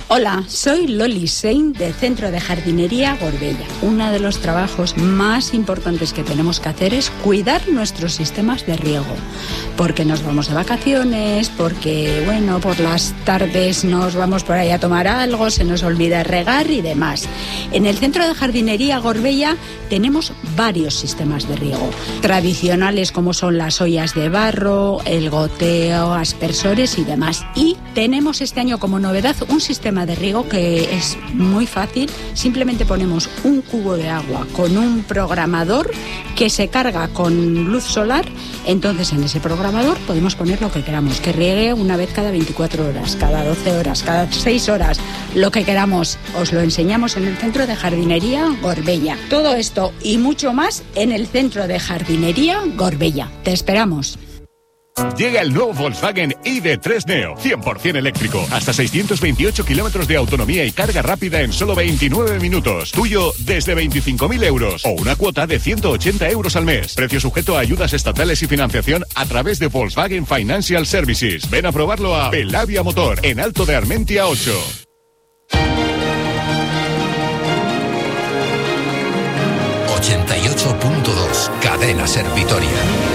Hola, soy Loli Sein del Centro de Jardinería Gorbella. Uno de los trabajos más importantes que tenemos que hacer es cuidar nuestros sistemas de riego. Porque nos vamos de vacaciones, porque, por las tardes nos vamos por ahí a tomar algo, se nos olvida regar y demás. En el Centro de Jardinería Gorbella tenemos varios sistemas de riego. Tradicionales como son las ollas de barro, el goteo, aspersores y demás. Y tenemos este año como novedad un sistema de riego que es muy fácil. Simplemente ponemos un cubo de agua con un programador que se carga con luz solar. Entonces en ese programador podemos poner lo que queramos, que riegue una vez cada 24 horas, cada 12 horas, cada 6 horas, lo que queramos. Os lo enseñamos en el Centro de Jardinería Gorbella. Todo esto y mucho más en el Centro de Jardinería Gorbella. Te esperamos. Llega el nuevo Volkswagen ID3 Neo, 100% eléctrico, hasta 628 kilómetros de autonomía y carga rápida en solo 29 minutos. Tuyo desde 25.000 euros o una cuota de 180 euros al mes. Precio sujeto a ayudas estatales y financiación a través de Volkswagen Financial Services. Ven a probarlo a Belavia Motor, en Alto de Armentia 8. ...88.2, Cadena Ser Vitoria.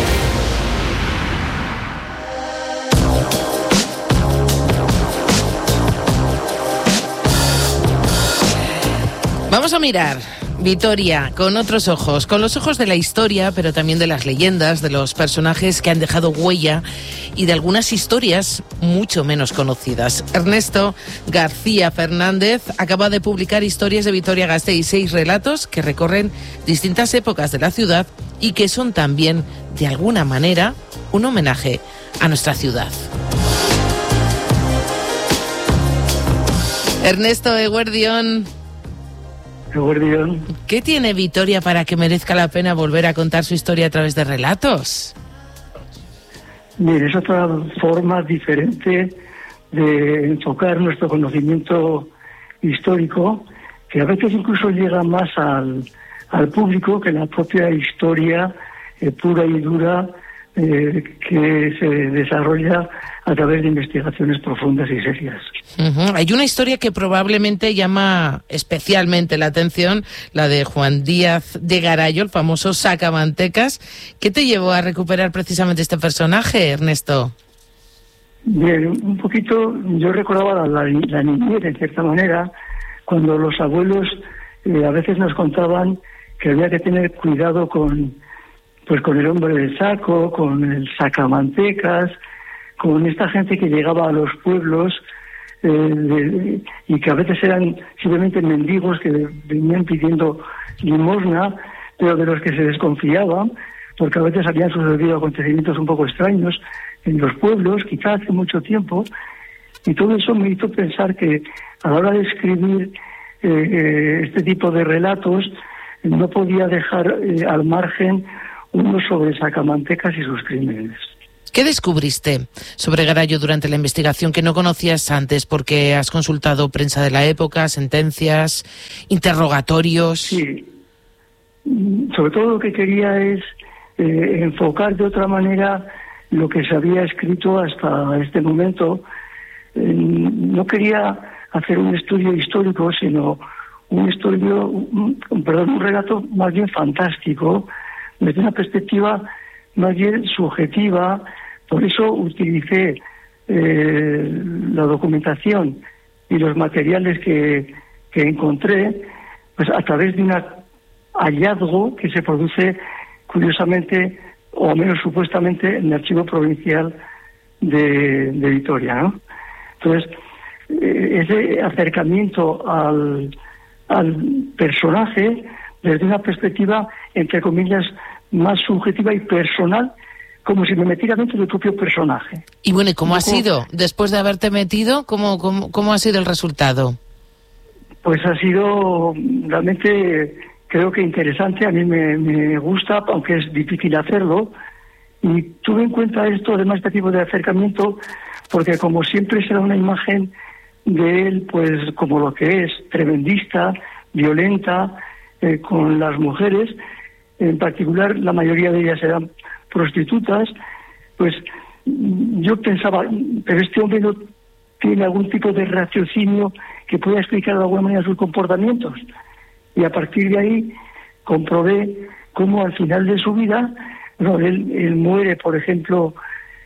Vamos a mirar Vitoria con otros ojos, con los ojos de la historia, pero también de las leyendas, de los personajes que han dejado huella y de algunas historias mucho menos conocidas. Ernesto García Fernández acaba de publicar Historias de Vitoria-Gasteiz, 6 relatos que recorren distintas épocas de la ciudad y que son también, de alguna manera, un homenaje a nuestra ciudad. Ernesto Eguerdión. ¿Qué tiene Vitoria para que merezca la pena volver a contar su historia a través de relatos? Mire, es otra forma diferente de enfocar nuestro conocimiento histórico, que a veces incluso llega más al público que la propia historia pura y dura que se desarrolla a través de investigaciones profundas y serias. Hay una historia que probablemente llama especialmente la atención, la de Juan Díaz de Garayo, el famoso sacamantecas. ¿Qué te llevó a recuperar precisamente este personaje, Ernesto? Bien, un poquito, yo recordaba la niñez, en cierta manera, cuando los abuelos a veces nos contaban que había que tener cuidado con el hombre del saco, con el sacamantecas, con esta gente que llegaba a los pueblos y que a veces eran simplemente mendigos que venían pidiendo limosna, pero de los que se desconfiaban, porque a veces habían sucedido acontecimientos un poco extraños en los pueblos, quizás hace mucho tiempo, y todo eso me hizo pensar que a la hora de escribir este tipo de relatos no podía dejar al margen uno sobre sacamantecas y sus crímenes. ¿Qué descubriste sobre Garayo durante la investigación que no conocías antes? Porque has consultado prensa de la época, sentencias, interrogatorios. Sí, sobre todo lo que quería es enfocar de otra manera lo que se había escrito hasta este momento. No quería hacer un estudio histórico, sino un relato más bien fantástico, desde una perspectiva más bien subjetiva. Por eso utilicé la documentación y los materiales que encontré, pues a través de un hallazgo que se produce curiosamente, o al menos supuestamente, en el Archivo Provincial de Vitoria, ¿no? Entonces, ese acercamiento al personaje desde una perspectiva, entre comillas, más subjetiva y personal, como si me metiera dentro del propio personaje. Y bueno, ¿y cómo ha sido? Después de haberte metido, ¿cómo ha sido el resultado? Pues ha sido realmente, creo que interesante. A mí me gusta, aunque es difícil hacerlo. Y tuve en cuenta esto, además, este tipo de acercamiento, porque como siempre será una imagen de él, pues como lo que es, tremendista, violenta, con las mujeres. En particular, la mayoría de ellas eran prostitutas. Pues yo pensaba, pero este hombre no tiene algún tipo de raciocinio que pueda explicar de alguna manera sus comportamientos. Y a partir de ahí comprobé cómo al final de su vida, él muere, por ejemplo,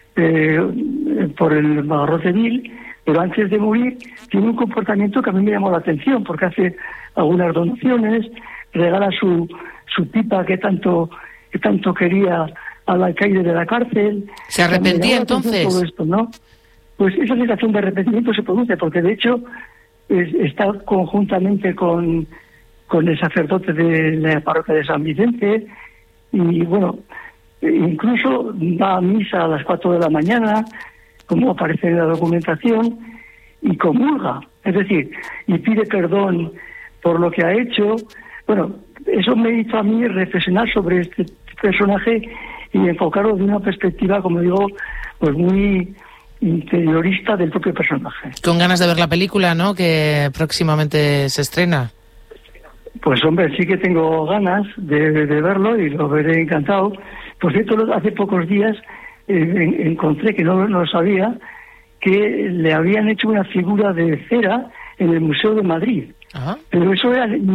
por el Garrote Vil, pero antes de morir tiene un comportamiento que a mí me llamó la atención, porque hace algunas donaciones, regala su pipa que tanto quería al alcaide de la cárcel. ¿Se arrepentía entonces? Todo esto, ¿no? Pues esa sensación de arrepentimiento se produce, porque de hecho está conjuntamente con el sacerdote de la parroquia de San Vicente, y bueno, incluso va a misa a las 4 de la mañana, como aparece en la documentación, y comulga, es decir, y pide perdón por lo que ha hecho. Bueno, eso me hizo a mí reflexionar sobre este personaje y enfocarlo de una perspectiva, como digo, pues muy interiorista del propio personaje. Con ganas de ver la película, ¿no?, que próximamente se estrena. Pues hombre, sí que tengo ganas de verlo y lo veré encantado. Por cierto, hace pocos días encontré, que no lo sabía, que le habían hecho una figura de cera en el Museo de Madrid. Ajá. Pero eso era en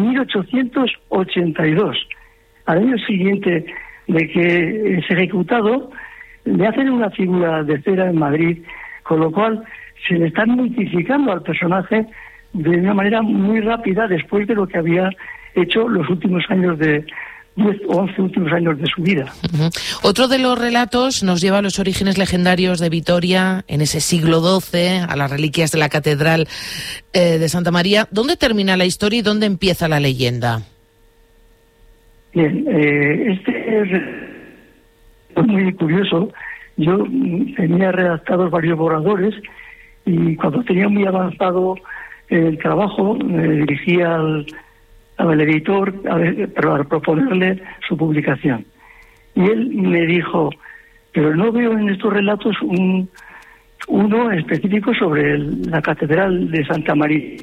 1882. Al año siguiente de que es ejecutado, le hacen una figura de cera en Madrid, con lo cual se le está mitificando al personaje de una manera muy rápida después de lo que había hecho los últimos años de 10 o 11 últimos años de su vida. Uh-huh. Otro de los relatos nos lleva a los orígenes legendarios de Vitoria, en ese siglo XII, a las reliquias de la Catedral de Santa María. ¿Dónde termina la historia y dónde empieza la leyenda? Bien, este es muy curioso. Yo tenía redactados varios borradores y cuando tenía muy avanzado el trabajo me dirigía al editor para proponerle su publicación. Y él me dijo, pero no veo en estos relatos uno específico sobre la Catedral de Santa María.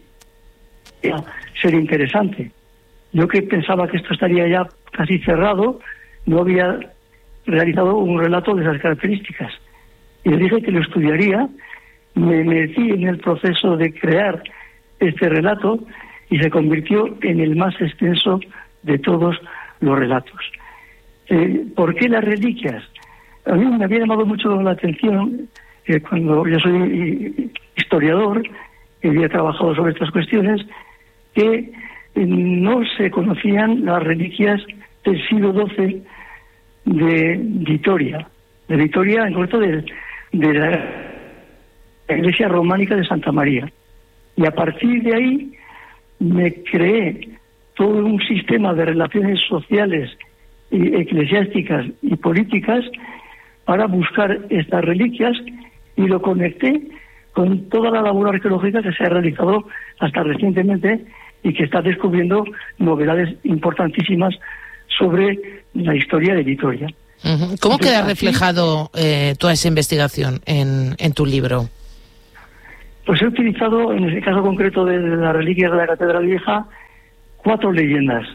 Sería interesante. Yo, que pensaba que esto estaría ya casi cerrado, no había realizado un relato de esas características. Y le dije que lo estudiaría, me metí en el proceso de crear este relato y se convirtió en el más extenso de todos los relatos. ¿Por qué las reliquias? A mí me había llamado mucho la atención que cuando yo soy historiador, que había trabajado sobre estas cuestiones, que no se conocían las reliquias del siglo XII de Vitoria, en concreto de la iglesia románica de Santa María. Y a partir de ahí me creé todo un sistema de relaciones sociales, y eclesiásticas y políticas para buscar estas reliquias, y lo conecté con toda la labor arqueológica que se ha realizado hasta recientemente y que está descubriendo novedades importantísimas sobre la historia de Vitoria. Uh-huh. ¿Cómo queda reflejado toda esa investigación en tu libro? Pues he utilizado, en el caso concreto de las reliquias de la Catedral Vieja, 4 leyendas.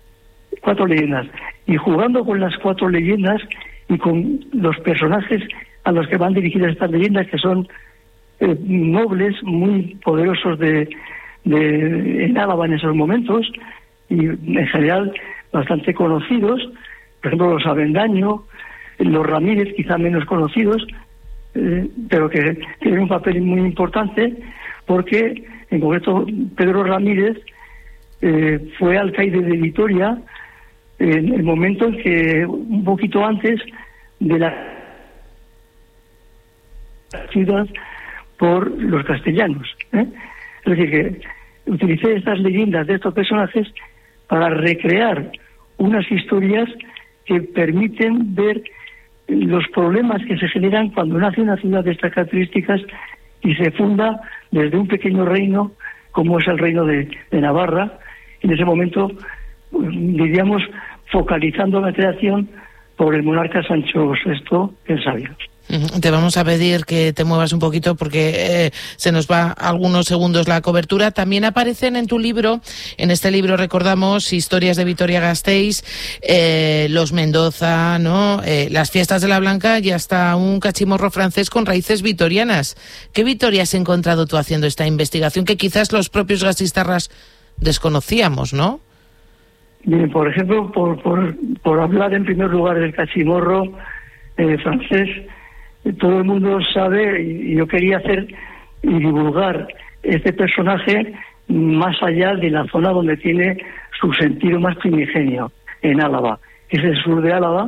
Y jugando con las 4 leyendas y con los personajes a los que van dirigidas estas leyendas, que son nobles, muy poderosos en Álava en esos momentos, y en general bastante conocidos, por ejemplo los Avendaño, los Ramírez, quizá menos conocidos, pero que tienen un papel muy importante, porque en concreto Pedro Ramírez fue alcaide de Vitoria en el momento en que, un poquito antes de la ciudad por los castellanos. Es decir, que utilicé estas leyendas de estos personajes para recrear unas historias que permiten ver los problemas que se generan cuando nace una ciudad de estas características y se funda desde un pequeño reino como es el reino de Navarra, en ese momento, diríamos, focalizando la creación por el monarca Sancho VI el Sabio. Te vamos a pedir que te muevas un poquito porque se nos va algunos segundos la cobertura. También aparecen en tu libro, en este libro recordamos historias de Vitoria-Gasteiz, los Mendoza, ¿no? Las fiestas de la Blanca y hasta un cachimorro francés con raíces vitorianas. ¿Qué Vitoria has encontrado tú haciendo esta investigación que quizás los propios gastistarras desconocíamos, no? Bien, por ejemplo, por hablar en primer lugar del cachimorro francés, todo el mundo sabe, y yo quería hacer y divulgar este personaje más allá de la zona donde tiene su sentido más primigenio, en Álava, que es el sur de Álava.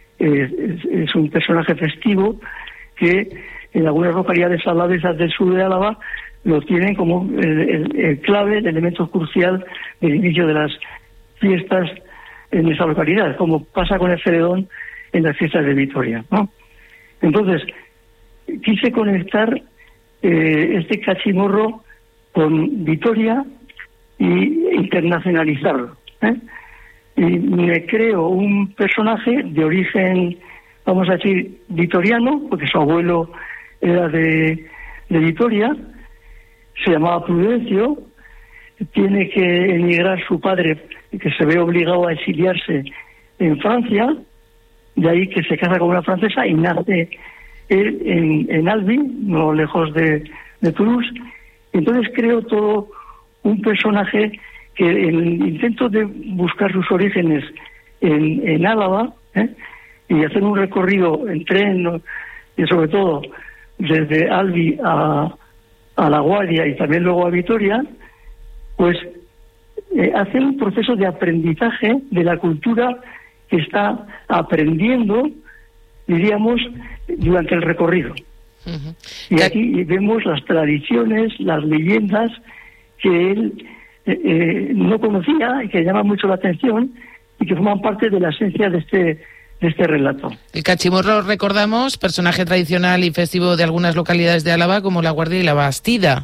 Es un personaje festivo que en algunas localidades alavesas del sur de Álava lo tienen como el clave, el elemento crucial del inicio de las fiestas en esa localidad, como pasa con el Celedón en las fiestas de Vitoria, ¿no? Entonces, quise conectar este cachimorro con Vitoria y internacionalizarlo, Y me creo un personaje de origen, vamos a decir, vitoriano, porque su abuelo era de Vitoria, se llamaba Prudencio, tiene que emigrar su padre, que se ve obligado a exiliarse en Francia, de ahí que se casa con una francesa y nace él en Albi, no lejos de Toulouse. Entonces creo todo un personaje que en el intento de buscar sus orígenes en Álava, y hacer un recorrido en tren, y sobre todo desde Albi a La Guardia y también luego a Vitoria, pues hacer un proceso de aprendizaje de la cultura que está aprendiendo, diríamos, durante el recorrido. Uh-huh. Y aquí vemos las tradiciones, las leyendas que él no conocía y que llaman mucho la atención y que forman parte de la esencia de este relato. El cachimorro, recordamos, personaje tradicional y festivo de algunas localidades de Álava como La Guardia y La Bastida.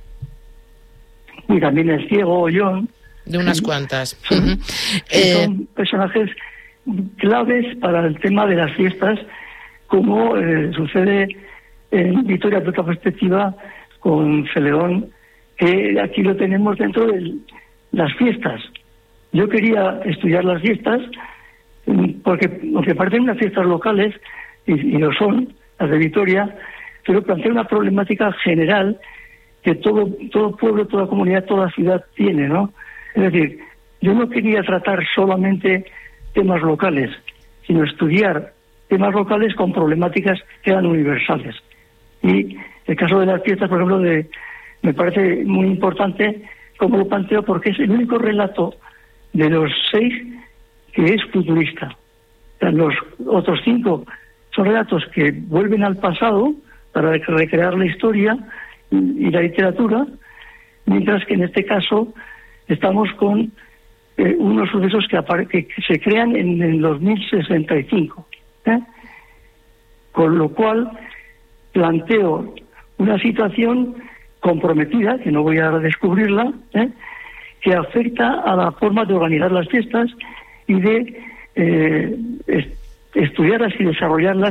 Y también el ciego Ollón. De unas cuantas. Uh-huh. Son personajes claves para el tema de las fiestas, como sucede en Vitoria de otra perspectiva con Celedón, que aquí lo tenemos dentro de las fiestas. Yo quería estudiar las fiestas porque aunque parecen unas fiestas locales, y lo son, las de Vitoria, pero plantea una problemática general que todo pueblo, toda comunidad, toda ciudad tiene, ¿no? Es decir, yo no quería tratar solamente temas locales, sino estudiar temas locales con problemáticas que eran universales. Y el caso de las fiestas, por ejemplo, me parece muy importante como lo planteo, porque es el único relato de los 6 que es futurista. O sea, los otros 5 son relatos que vuelven al pasado para recrear la historia y la literatura, mientras que en este caso estamos con unos sucesos que se crean en el 2065. Con lo cual planteo una situación comprometida, que no voy a descubrirla, que afecta a la forma de organizar las fiestas y de estudiarlas y desarrollarlas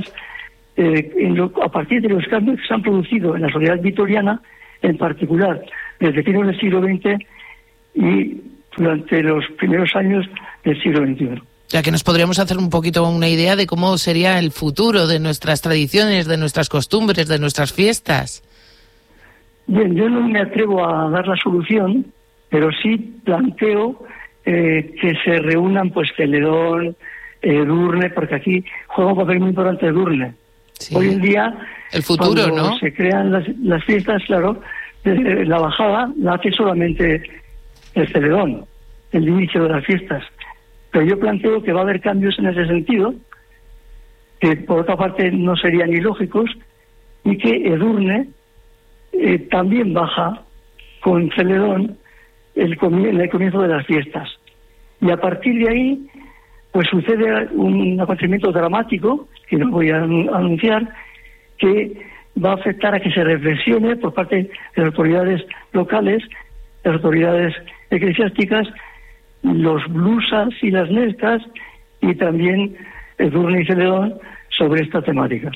a partir de los cambios que se han producido en la sociedad vitoriana, en particular desde finales del siglo XX y durante los primeros años del siglo XXI. Ya que nos podríamos hacer un poquito una idea de cómo sería el futuro de nuestras tradiciones, de nuestras costumbres, de nuestras fiestas. Bien, yo no me atrevo a dar la solución, pero sí planteo que se reúnan pues Celedón, Edurne, porque aquí juega un papel muy importante Edurne. Sí. Hoy en día, el futuro, ¿no? Se crean las fiestas, claro, la bajada la hace solamente el Celedón, el inicio de las fiestas. Pero yo planteo que va a haber cambios en ese sentido, que por otra parte no serían ilógicos, y que Edurne también baja con Celedón en el comienzo de las fiestas. Y a partir de ahí, pues sucede un acontecimiento dramático, que no voy a anunciar, que va a afectar a que se reflexione por parte de las autoridades locales, las autoridades eclesiásticas, los blusas y las nescas, y también Edurne y Celedón sobre esta temática.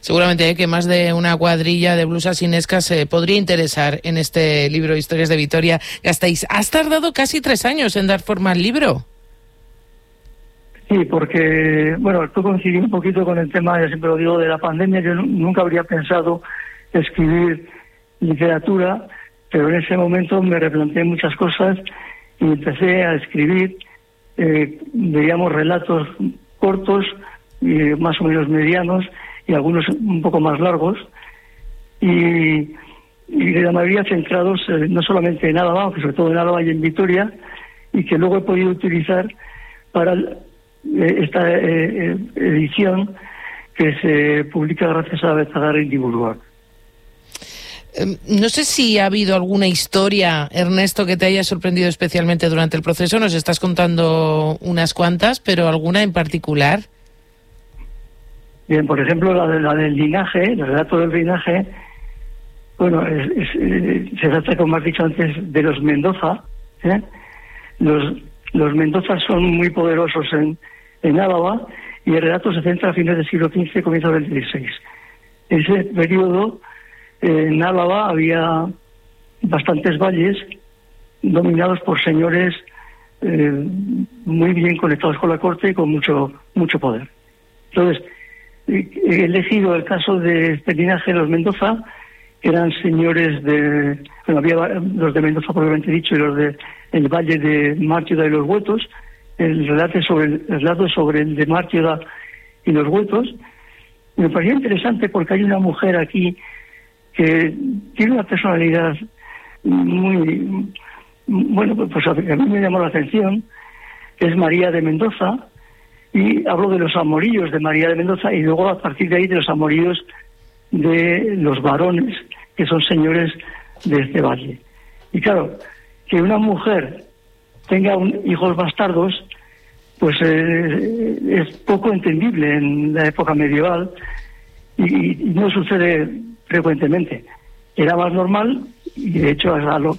Seguramente que más de una cuadrilla de blusas inescas se podría interesar en este libro Historias de Vitoria-Gasteiz. Has tardado casi 3 años en dar forma al libro. Sí, porque, bueno, esto coincidí un poquito con el tema, ya siempre lo digo, de la pandemia. Yo nunca habría pensado escribir literatura, pero en ese momento me replanteé muchas cosas y empecé a escribir, digamos, relatos cortos, más o menos medianos, y algunos un poco más largos, y la mayoría centrados no solamente en Álava, aunque sobre todo en Álava y en Vitoria, y que luego he podido utilizar para esta edición que se publica gracias a Betagarri Liburuak. No sé si ha habido alguna historia, Ernesto, que te haya sorprendido especialmente durante el proceso. Nos estás contando unas cuantas, pero ¿alguna en particular? Bien, por ejemplo, la del linaje, el relato del linaje, bueno, se trata, como has dicho antes, de los Mendoza. Los Mendoza son muy poderosos en Álava, y el relato se centra a fines del siglo XV, comienzo del XVI. En ese periodo, en Álava había bastantes valles dominados por señores muy bien conectados con la corte y con mucho poder. Entonces, he elegido el caso de este linaje de los Mendoza, que eran señores había los de Mendoza propiamente dicho y los de el valle de Mártioda y los Huetos. El relato sobre el de Mártioda y los Huetos me pareció interesante porque hay una mujer aquí que tiene una personalidad muy, bueno, pues a mí me llamó la atención, que es María de Mendoza, y hablo de los amoríos de María de Mendoza y luego a partir de ahí de los amoríos de los varones, que son señores de este valle. Y claro, que una mujer tenga hijos bastardos, pues es poco entendible en la época medieval y no sucede frecuentemente. Era más normal y de hecho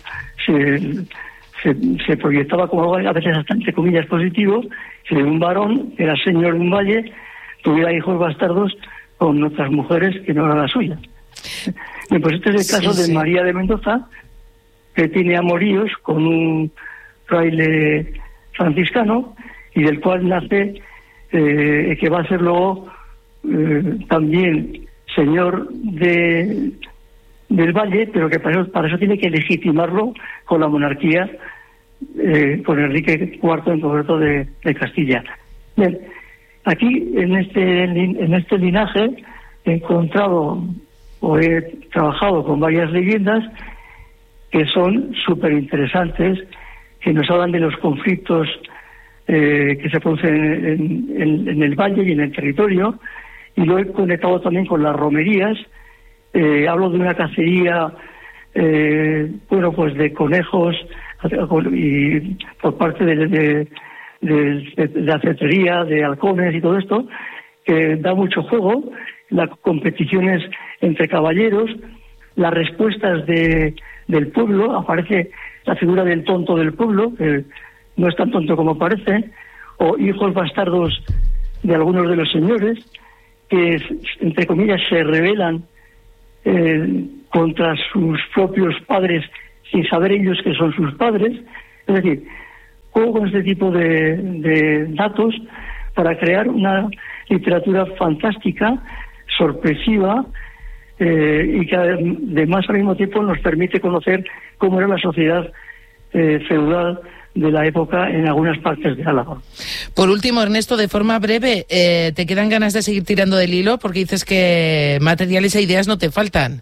se proyectaba como algo a veces hasta entre comillas positivo, que un varón que era señor de un valle tuviera hijos bastardos con otras mujeres que no eran la suya. Bien, pues este es el caso de María de Mendoza, que tiene amoríos con un fraile franciscano y del cual nace que va a ser luego también señor del valle, pero que para eso tiene que legitimarlo con la monarquía, con Enrique IV en concreto de Castilla. Bien, aquí en este linaje he encontrado o he trabajado con varias leyendas que son súper interesantes, que nos hablan de los conflictos que se producen en el valle y en el territorio, y lo he conectado también con las romerías. Hablo de una cacería, pues de conejos y por parte de la cetrería, de halcones y todo esto, que da mucho juego, las competiciones entre caballeros, las respuestas del pueblo. Aparece la figura del tonto del pueblo, que no es tan tonto como parece, o hijos bastardos de algunos de los señores, que entre comillas se rebelan contra sus propios padres sin saber ellos que son sus padres. Es decir, juego con este tipo de datos para crear una literatura fantástica, sorpresiva, y que además al mismo tiempo nos permite conocer cómo era la sociedad feudal de la época en algunas partes de Álava. Por último, Ernesto, de forma breve, ¿te quedan ganas de seguir tirando del hilo? Porque dices que materiales e ideas no te faltan.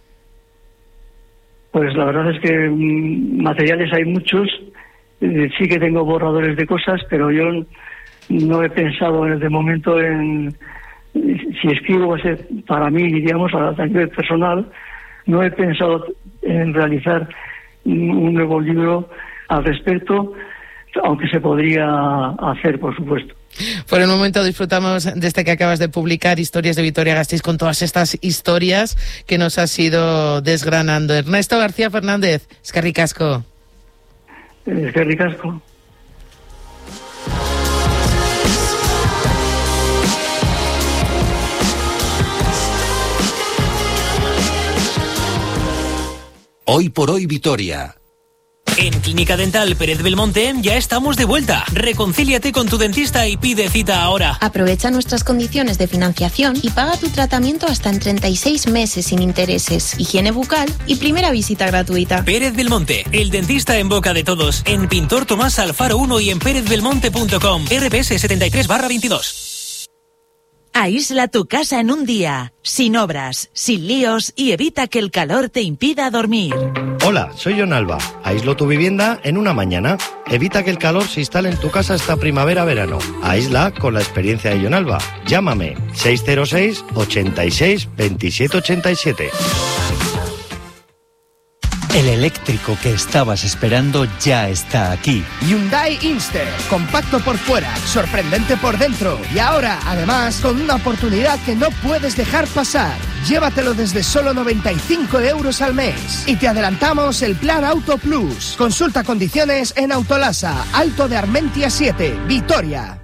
Pues la verdad es que materiales hay muchos. Sí que tengo borradores de cosas, pero yo no he pensado de momento en... Si escribo va a ser para mí, diríamos, a nivel personal. No he pensado en realizar un nuevo libro al respecto, aunque se podría hacer, por supuesto. Por el momento disfrutamos de este que acabas de publicar, Historias de Vitoria-Gasteiz, con todas estas historias que nos has ido desgranando. Ernesto García Fernández, eskerrik asko. Eskerrik asko. Hoy por hoy Vitoria. En Clínica Dental Pérez Belmonte ya estamos de vuelta. Reconcíliate con tu dentista y pide cita ahora. Aprovecha nuestras condiciones de financiación y paga tu tratamiento hasta en 36 meses sin intereses, higiene bucal y primera visita gratuita. Pérez Belmonte, el dentista en boca de todos. En Pintor Tomás Alfaro 1 y en perezbelmonte.com. RPS 73/22. Aísla tu casa en un día, sin obras, sin líos y evita que el calor te impida dormir. Hola, soy John Alba. Aíslo tu vivienda en una mañana. Evita que el calor se instale en tu casa esta primavera-verano. Aísla con la experiencia de John Alba. Llámame 606 86 27 87. El eléctrico que estabas esperando ya está aquí. Hyundai Inster, compacto por fuera, sorprendente por dentro y ahora, además, con una oportunidad que no puedes dejar pasar. Llévatelo desde solo 95 euros al mes y te adelantamos el plan Auto Plus. Consulta condiciones en Autolasa, Alto de Armentia 7, Vitoria.